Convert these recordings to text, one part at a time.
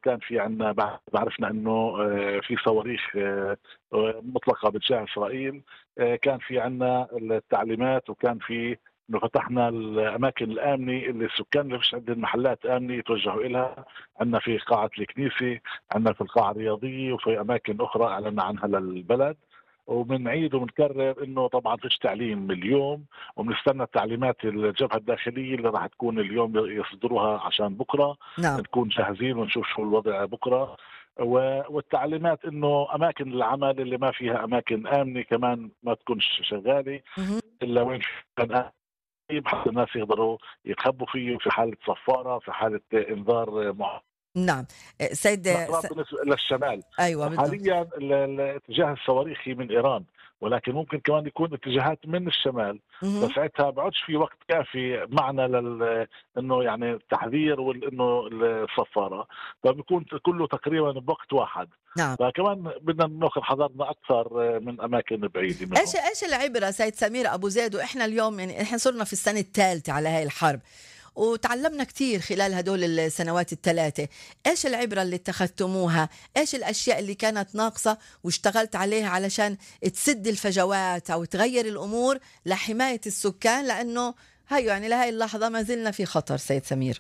كان في عندنا بعد ما عرفنا انه في صواريخ مطلقه باتجاه اسرائيل، كان في عندنا التعليمات، وكان في انه فتحنا الاماكن الامنه اللي السكان اللي مش عندهم محلات امنه يتوجهوا الها. عندنا في قاعه الكنيسه، عندنا في القاعه الرياضيه، وفي اماكن اخرى اعلنا عنها للبلد. وبنعيد وبنكرر انه طبعا فيش تعليم اليوم، وبنستنى التعليمات الجبهه الداخليه اللي راح تكون اليوم يصدروها عشان بكره نعم. نكون جاهزين ونشوف شو الوضع بكره. والتعليمات انه اماكن العمل اللي ما فيها اماكن امنه كمان ما تكونش شغاله مهم. الا وين كان آمن، حتى الناس يقدروا يتخبوا فيه في حاله صفاره، في حاله انذار نعم. سيد الاقرب بالنسبه للشمال. أيوة بالضبط. حاليا الاتجاه الصواريخي من ايران، ولكن ممكن كمان يكون اتجاهات من الشمال، مهم. فساعتها بعدش في وقت كافي معنا انه يعني التحذير وانه الصفاره، فبيكون كله تقريبا بوقت واحد. نعم. فكمان بدنا ناخذ حذرنا اكثر من اماكن بعيده ايش منهم. ايش العبره سيد سمير ابو زيد؟ واحنا اليوم يعني احنا صرنا في السنه الثالثه على هاي الحرب، وتعلمنا كتير خلال هدول السنوات الثلاثة. إيش العبرة اللي اتخذتموها؟ إيش الأشياء اللي كانت ناقصة واشتغلت عليها علشان تسد الفجوات أو تغير الأمور لحماية السكان؟ لأنه هاي يعني لهاي اللحظة ما زلنا في خطر سيد سمير.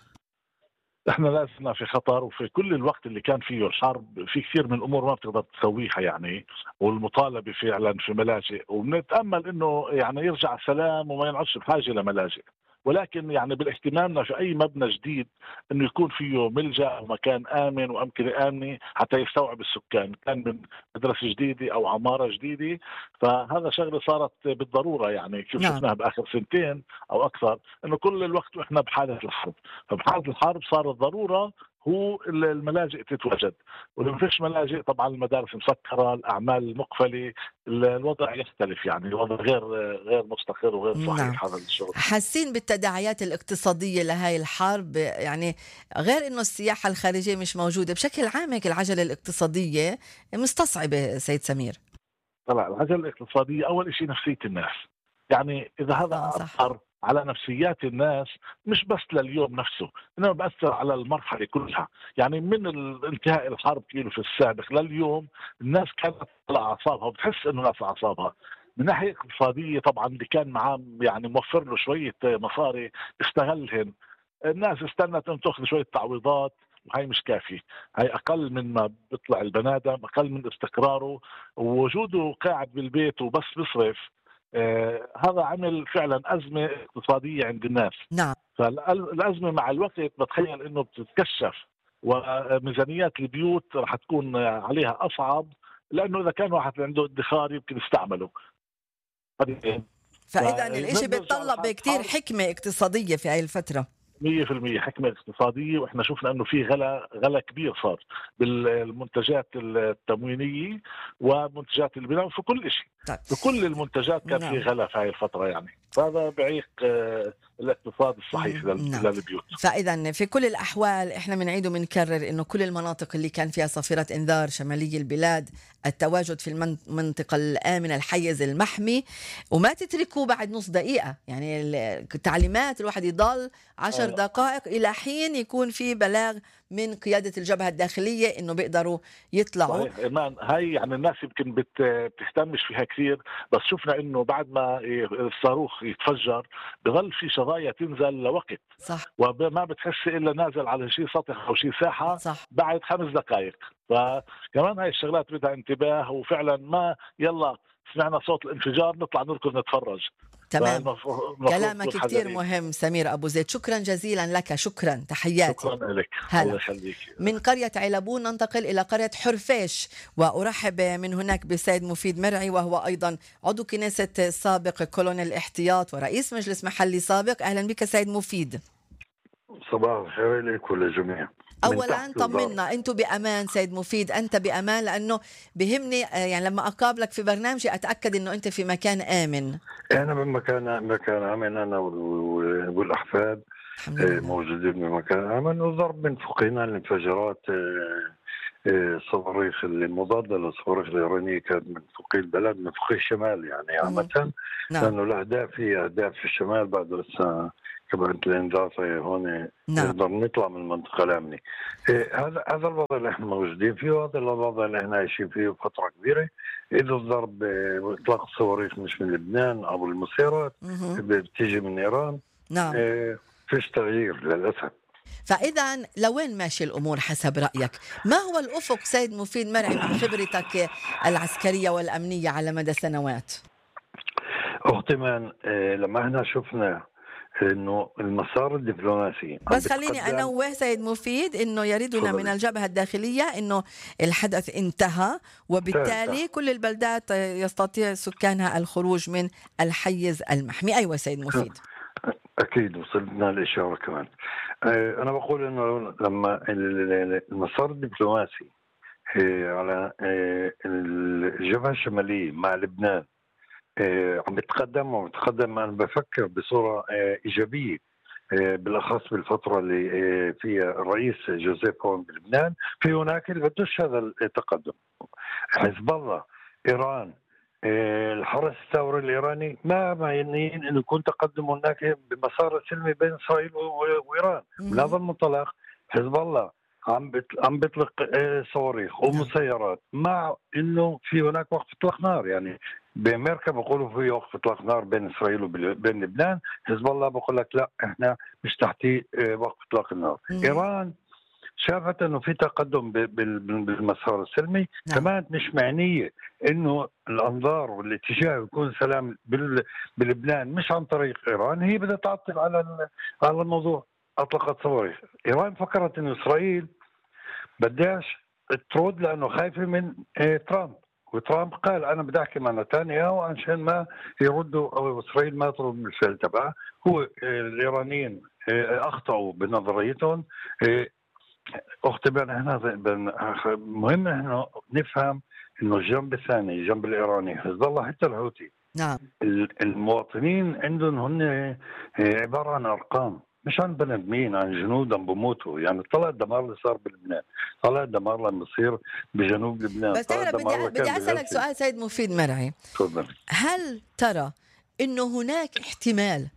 احنا لازلنا في خطر، وفي كل الوقت اللي كان فيه الحرب في كثير من الامور ما بتقدر تسويها يعني، والمطالبه فعلا في ملاجئ، وبنتامل انه يعني يرجع سلام وما ينعدش بحاجه لملاجئ. ولكن يعني بالاهتمامنا في اي مبنى جديد انه يكون فيه ملجا او مكان امن وامكنه امنه حتى يستوعب السكان، كان من مدرسه جديده او عماره جديده. فهذا شغله صارت بالضروره، يعني كيف نعم. شفناها باخر سنتين او اكثر، انه كل الوقت واحنا بحاله الحرب. فبحاله الحرب صار الضروره هو الملاجئ تتوجد، ولو فيش ملاجئ طبعا المدارس مسكره، الاعمال مقفله، الوضع يختلف، يعني الوضع غير مستقر وغير نعم. صحيح هذا الشغل. حاسين بالتداعيات الاقتصادية لهاي الحرب؟ يعني غير إنه السياحة الخارجية مش موجودة بشكل عام، هيك العجلة الاقتصادية مستصعبة سيد سمير. طلع العجله الاقتصاديه اول شيء نفسيه الناس، يعني اذا هذا صح. اثر على نفسيات الناس مش بس لليوم نفسه، انما بأثر على المرحله كلها. يعني من انتهاء الحرب كيلو في السابق لليوم الناس كانت على اعصابها، وبتحس انه ناس على اعصابها. من ناحيه اقتصاديه طبعا اللي كان معاه يعني موفر له شويه مصاري استغلهن. الناس استنت ان تاخذ شويه تعويضات، وهي مش كافيه. هي اقل من ما بيطلع البني ادم، اقل من استقراره ووجوده قاعد بالبيت وبس بيصرف. هذا عمل فعلا ازمه اقتصاديه عند الناس. نعم. فالازمه مع الوقت بتخيل انه بتتكشف، وميزانيات البيوت راح تكون عليها اصعب، لانه اذا كان واحد عنده ادخار يمكن يستعمله. فإذا الإشي فبنرجع بيتطلب كتير لحرب. حكمة اقتصادية في هاي الفترة. 100% حكمة اقتصادية، واحنا شفنا انه في غلا كبير صار بالمنتجات التموينية ومنتجات البناء، وفي كل شيء طيب. في كل المنتجات كان في نعم. غلا في هاي الفترة، يعني فهذا بعيق الاقتصاد الصحيح نعم. للبيوت. فإذا في كل الأحوال إحنا بنعيد وبنكرر إنه كل المناطق اللي كان فيها صافرة إنذار شمالي البلاد التواجد في المنطقة الآمنة الحيز المحمي، وما تتركوا بعد نص دقيقة، يعني التعليمات الواحد يضل 10 دقائق إلى حين يكون في بلاغ من قيادة الجبهة الداخلية إنه بيقدروا يطلعوا. صحيح إيمان، هاي يعني الناس يمكن بتهتمش فيها كثير، بس شفنا إنه بعد ما الصاروخ يتفجر بظل في شظايا تنزل لوقت، صح. وما بتحس إلا نازل على شيء سطح أو شيء ساحة صح. بعد 5 دقائق. فكمان هاي الشغلات بدها انتباه، وفعلا ما يلا سمعنا صوت الانفجار نطلع نركض نتفرج. تمام. فالمفروض كلامك نكون كتير حذرين. مهم سمير أبو زيد، شكرا جزيلا لك، شكرا، تحياتي. شكرا لك، الله هلا. يخليك. من قرية علبون ننتقل إلى قرية حرفيش، وأرحب من هناك بسيد مفيد مرعي، وهو أيضا عضو كنيسة سابق كولونيل الاحتياط ورئيس مجلس محلي سابق. أهلا بك سيد مفيد. صباح الخير لك ولجميع من أولا تحت للضرب. طمنا، أنتم بأمان سيد مفيد؟ أنت بأمان؟ لأنه بهمني يعني لما أقابلك في برنامجي أتأكد أنه أنت في مكان آمن. أنا بمكان آمن، أنا والأحفاد الحمد لله. موجودين بمكان آمن، والضرب من فوقنا الانفجارات الصواريخ المضادة للصواريخ الإيرانية كانت من فوق البلد، من فوق الشمال يعني عامة، نعم لأنه الأهداف هي أهداف في الشمال. بعد لسه كمان الإنذار هون نعم. نقدر نطلع من المنطقة الآمنة. هذا الوضع اللي احنا موجودين فيه، وهذا الوضع اللي احنا عايشين فيه فترة كبيرة. إذا الضرب إطلاق الصواريخ مش من لبنان أو المسيرات بتيجي من إيران، نعم. فيش تغيير للأسف. فإذا لوين ماشي الأمور حسب رأيك؟ ما هو الأفق سيد مفيد مرعي مع خبرتك العسكرية والأمنية على مدى سنوات؟ أختي مان، لما احنا شفنا انه المسار الدبلوماسي بس خليني أنوه سيد مفيد انه يريدنا من الجبهة الداخلية انه الحدث انتهى، وبالتالي كل البلدات يستطيع سكانها الخروج من الحيز المحمي. ايوه سيد مفيد. اكيد وصلنا الاشاره كمان. انا بقول انه لما المسار الدبلوماسي على الجبهه الشماليه مع لبنان عم بتقدم انا بفكر بصوره ايجابيه، بالاخص بالفتره اللي فيها الرئيس جوزيف كون بلبنان، في هناك اللي بدوش هذا التقدم. حزب الله، ايران، الحرس الثوري الايراني ما ينين انه يكون تقدم هناك بمسار سلمي بين اسرائيل وايران. من هذا المنطلق حزب الله عم بيطلق صواريخ ومسيرات، مع انه في هناك وقف اطلاق نار. يعني بامريكا بيقولوا في وقف اطلاق نار بين اسرائيل وبين لبنان، حزب الله بقول لك لا احنا مش تحتي وقف اطلاق النار. ايران شافت انه في تقدم بالمسار السلمي، كمان مش معنيه انه الانظار والاتجاه يكون سلام بلبنان مش عن طريق ايران، هي بدها تعطل على الموضوع. اطلقت صواريخ. ايران فكرت انه اسرائيل بدهاش ترد لانه خايفه من ترامب، وترامب قال انا بدي احكي مع نتنياهو عشان ما يردوا او اسرائيل ما ترد بالفعل تبعها. هو الايرانيين اخطاوا بنظريتهم. اختي بن احنا مهم احنا نفهم انه الجنب الثاني، الجنب الايراني، حزب الله حتى الحوثي، نعم المواطنين عندهم هن عباره عن ارقام، مش عن بني ادمين، عن جنود عم بموتوا. يعني طلع الدمار اللي صار بلبنان، طلع الدمار لما يصير بجنوب لبنان. بس تعرف بدي اسالك سؤال سيد مفيد مرعي. تفضل. هل ترى انه هناك احتمال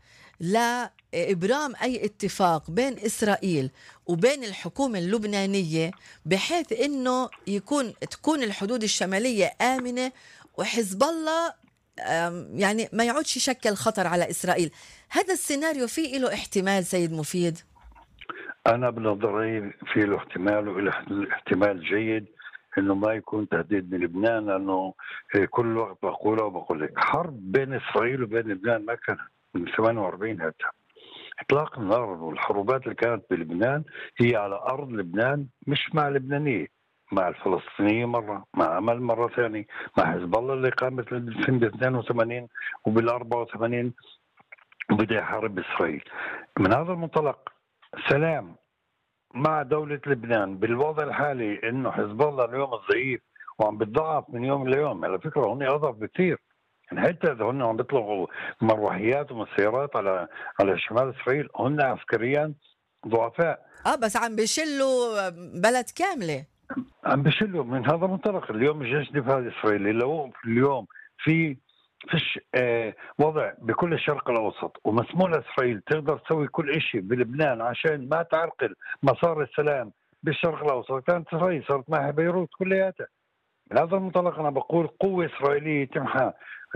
لإبرام أي اتفاق بين إسرائيل وبين الحكومة اللبنانية بحيث إنه تكون الحدود الشمالية آمنة وحزب الله يعني ما يعودش يشكل خطر على إسرائيل؟ هذا السيناريو فيه له احتمال سيد مفيد؟ أنا بنظري فيه له احتمال، وله احتمال جيد انه ما يكون تهديد من لبنان، لانه كل وقت بقول لك حرب بين اسرائيل وبين لبنان ما كانت من 48 حتى. اطلاق النار والحروبات اللي كانت بلبنان هي على ارض لبنان، مش مع اللبنانيه، مع الفلسطينيه مره، مع امل مره ثانيه، مع حزب الله اللي قامت سنه 82 وبال 84 وبدا يحارب اسرائيل. من هذا المنطلق سلام مع دولة لبنان بالوضع الحالي، انه حزب الله اليوم ضعيف وعم بتضعف من يوم ليوم. على فكرة هن اضعف بكثير، يعني حتى اذا هن عم بيطلقوا مروحيات ومسيرات على شمال اسرائيل، هن عسكريا ضعفاء. بس عم بيشلوا بلد كاملة، عم بيشلوا. من هذا المنطلق اليوم الجيش الدفاع الاسرائيلي لو اليوم فيش وضع بكل الشرق الأوسط ومسموح لإسرائيل تقدر تسوي كل شيء بلبنان عشان ما تعرقل مسار السلام بالشرق الأوسط، كانت إسرائيل صارت معها بيروت كلياتها. من هذا المنطلق أنا بقول قوة إسرائيلية تمحى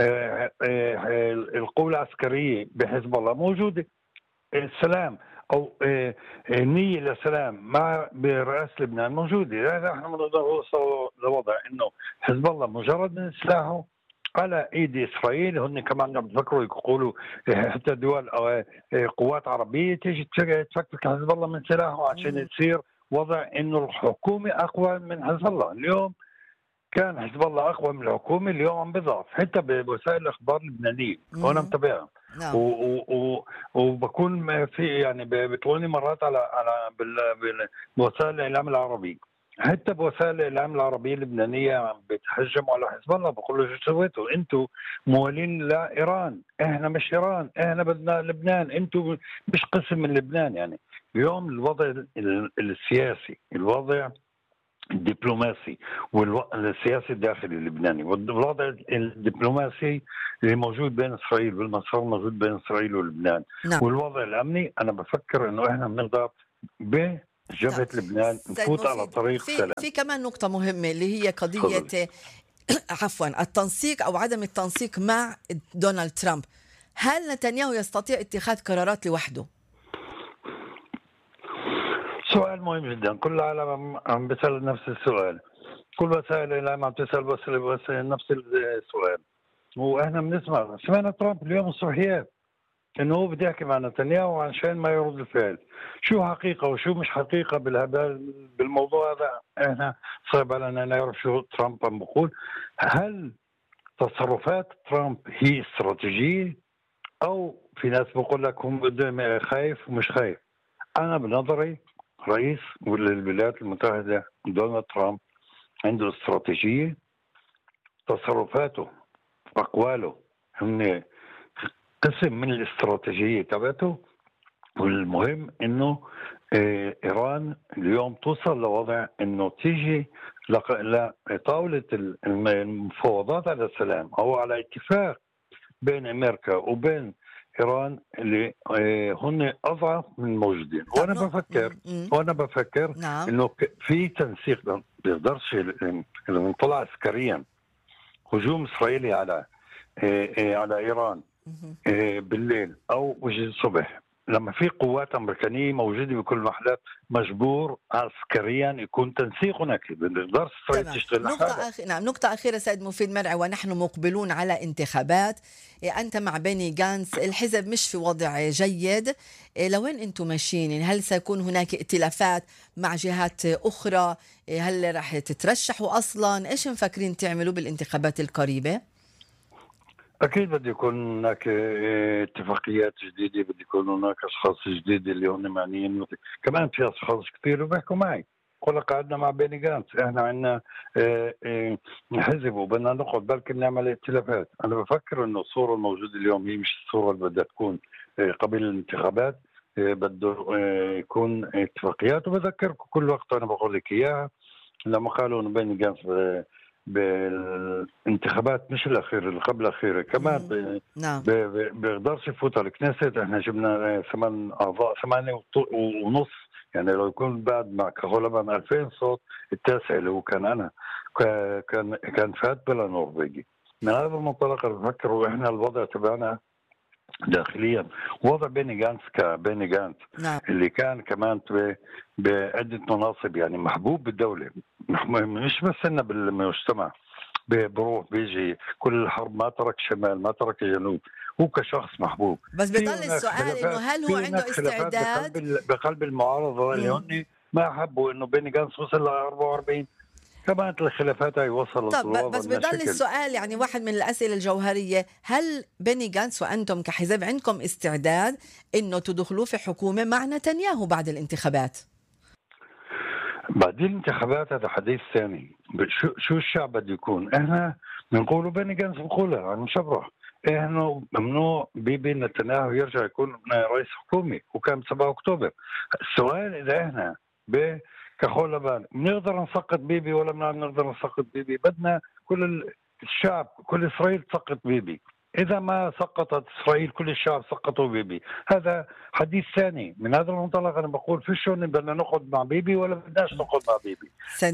القوة العسكرية بحزب الله موجودة. السلام أو النية للسلام مع برئاسة لبنان موجودة. لا احنا ما نقدر نوصل لوضع إنه حزب الله مجرد من سلاحه على ايدي اسرائيل. هن كمان عم بفكروا يقولوا حتى دول او قوات عربيه تيجي تفكك حزب الله من سلاحه عشان يصير وضع انه الحكومه اقوى من حزب الله. اليوم كان حزب الله اقوى من الحكومه، اليوم عم بضعف حتى بوسائل الاخبار اللبنانيه وانا متابعها. وبكون في يعني بتوني مرات على بوسائل الاعلام العربي، حتى بوسائل الاعلام العربيه اللبنانيه عم بتهجموا على حزب الله. بقول له شو سويتوا؟ انتم موالين لايران، احنا مش ايران، احنا بدنا لبنان، انتم مش قسم من لبنان. يعني اليوم الوضع السياسي، الوضع الدبلوماسي والسياسي الداخلي اللبناني والوضع الدبلوماسي اللي موجود بين اسرائيل والمسار موجود بين اسرائيل ولبنان، نعم. والوضع الامني، انا بفكر انه احنا بنقدر بجبهه لبنان نفوت على طريق سلام. في كمان نقطة مهمة اللي هي قضية عفوا التنسيق او عدم التنسيق مع دونالد ترامب. هل نتنياهو يستطيع اتخاذ قرارات لوحده؟ سؤال مهم جدا، كل العالم عم بيسأل نفس السؤال، كل وسائل الإعلام عم تسأل بس نفس السؤال، واحنا سمعنا ترامب اليوم الصبحيات انه هو بده يحكي مع نتنياهو عشان ما يرد الفعل. شو حقيقه وشو مش حقيقه بالموضوع هذا احنا صعب علينا نعرف شو ترامب عم بقول. هل تصرفات ترامب هي استراتيجيه او في ناس بقول لك هم قدام خايف ومش خايف؟ انا بنظري رئيس الولايات المتحده دونالد ترامب عنده استراتيجيه، تصرفاته واقواله هم قسم من الاستراتيجيه تبعته، والمهم انه ايران اليوم توصل لوضع انه تيجي لطاوله المفاوضات على السلام او على اتفاق بين امريكا وبين ايران اللي هن اضعف من الموجودين. وانا بفكر نعم. انه في تنسيق، ما بيقدرش اذا نطلع عسكريا هجوم اسرائيلي على ايران بالليل او وجه الصبح، لما في قوات امريكانيه موجوده بكل المحلات مجبور عسكريا يكون تنسيق هناك، ما بيقدرش اسرائيل تشتغل نقطة أخيرة سيد مفيد مرعي، ونحن مقبلون على انتخابات، أنت مع بني جانس، الحزب مش في وضع جيد، لوين أنتم ماشيين؟ هل سيكون هناك ائتلافات مع جهات أخرى؟ هل رح تترشحوا أصلا؟ إيش مفكرين تعملوا بالانتخابات القريبة؟ أكيد بده يكون هناك اتفاقيات جديدة، بده يكون هناك أشخاص جديدة اللي هم معنيين، كمان في أشخاص كثير بيحكوا معي، كنا قعدنا مع بيني جانس، احنا عندنا حزب وبدنا نقعد بلكي نعمل ائتلافات. أنا بفكر إنه الصورة الموجودة اليوم هي مش الصورة اللي بدها تكون قبل الانتخابات، بده يكون اتفاقيات. وبذكركم كل وقت أنا بقول لك إياها، لما قالوا إنه بيني جانس بالانتخابات مش الاخيره اللي قبل الاخيره كمان بيقدرش يفوت على الكنيست. احنا جبنا 8 اعضاء، 8.5، يعني لو يكون بعد مع كهولبان 2000 صوت، التاسع اللي هو كان انا كان فات بلا نوربيجي. من هذا المنطلق انا بفكر، واحنا الوضع تبعنا داخليا وضع بيني جانس كبيني جانس اللي كان كمان بعدة مناصب، يعني محبوب بالدولة، مش بس إنه بالمجتمع، بروح بيجي كل الحرب، ما ترك شمال ما ترك جنوب، هو كشخص محبوب. بس بضل السؤال إنه هل هو عنده استعداد بقلب المعارضة اللي هن ما حبوا إنه بيني جانس وصل ل 44، كمان الخلافات هي وصلت. طب بس بضل السؤال، يعني واحد من الأسئلة الجوهرية، هل بيني جانس وأنتم كحزب عندكم استعداد إنه تدخلوا في حكومة مع نتنياهو بعد الانتخابات؟ بعد الانتخابات هذا حديث ثاني. شو الشعب بده يكون؟ احنا بنقولوا بيني جانس بنقولها عن مشبرح، احنا ممنوع بيبي نتنياهو يرجع يكون رئيس حكومي، وكان 7 أكتوبر. السؤال إذا احنا كحولبان بنقدر نسقط بيبي ولا ما بنقدر نسقط بيبي؟ بدنا كل الشعب، كل إسرائيل تسقط بيبي. إذا ما سقطت إسرائيل كل الشعب سقطوا بيبي، هذا حديث ثاني. من هذا المنطلق أنا بقول فيش بدنا نقعد مع بيبي ولا بدناش نقعد مع بيبي.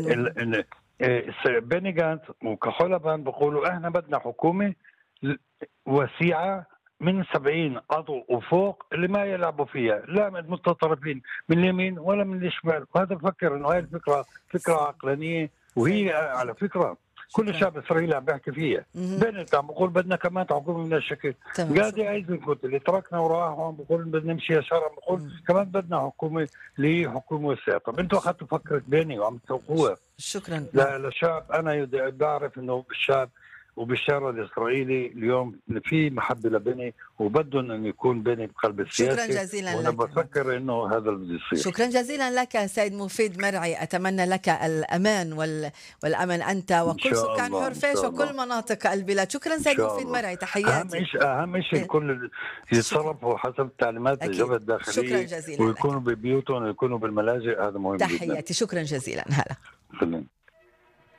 بيني جانس وكحولبان بقولوا إحنا بدنا حكومة وسيعة من 70 عضو وفوق اللي ما يلعبوا فيها لا متطرفين من اليمين ولا من الشمال. وهذا بفكر انه هاي الفكره فكره عقلانيه، وهي على فكره كل الشعب الاسرائيلي عم بيحكي فيها. بنت عم بقول بدنا كمان حكومه من الشكل، قاعد ايزنكوت اللي تركنا وراه عم بقول بدنا نمشي يسار، عم بقول كمان بدنا حكومه اللي هي حكومه وسيعه. طب انتم اخذتوا فكره بيني وعم تسوقوها. شكرا للشعب. انا بعرف انه بالشعب وبالشارع الإسرائيلي اليوم في محبة لبني، وبدهم أن يكون بني بقلب السياسة. شكرا جزيلا وأنا لك. بفكر أنه هذا اللي يصير. شكرا جزيلا لك سيد مفيد مرعي، أتمنى لك الأمان والأمن أنت وكل سكان حرفيش وكل مناطق البلاد. شكرا سيد مفيد مرعي، تحياتي. أهم شيء الكل يتصرفوا حسب التعليمات الجبهة الداخلية، شكرا جزيلا ويكونوا ببيوتهم ويكونوا بالملاجئ، هذا مهم تحياتي جدا. شكرا جزيلا. هلا خلينا